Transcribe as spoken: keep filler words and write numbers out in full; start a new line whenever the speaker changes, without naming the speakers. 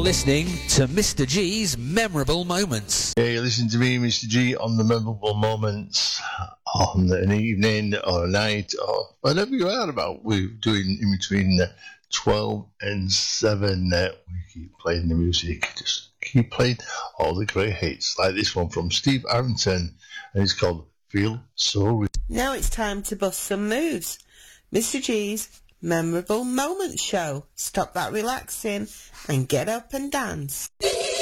listening to Mister G's Memorable Moments.
Yeah, you listen to me, Mister G, on the Memorable Moments on an evening or a night or whatever you're out about. We're doing in between twelve and seven. Uh, we keep playing the music. Just keep playing all the great hits, like this one from Steve Arrington, and it's called Feel So Real.
Now it's time to bust some moves. Mister G's Memorable Moments Show. Stop that relaxing and get up and dance.